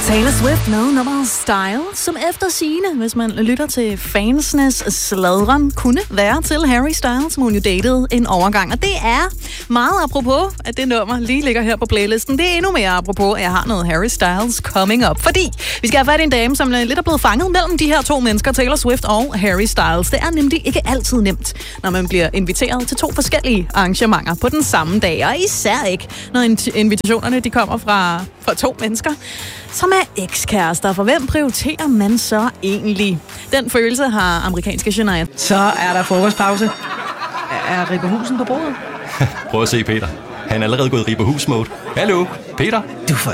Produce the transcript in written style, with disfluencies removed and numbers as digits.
Taylor Swift med nummeret Style, som efter sigende, hvis man lytter til fansenes sladren, kunne være til Harry Styles, som hun jo datede en overgang. Og det er meget apropos, at det nummer lige ligger her på playlisten. Det er endnu mere apropos, at jeg har noget Harry Styles coming up. Fordi vi skal have fat i en dame, som lidt er blevet fanget mellem de her to mennesker, Taylor Swift og Harry Styles. Det er nemlig ikke altid nemt, når man bliver inviteret til to forskellige arrangementer på den samme dag. Og især ikke, når invitationerne de kommer fra to mennesker, som er ekskærester. For hvem prioriterer man så egentlig? Den følelse har amerikanske Shania. Så er der frokostpause. Er Ribberhusen på bordet? Prøv at se, Peter. Han er allerede gået i Ribberhus-mode. Hallo, Peter? Du får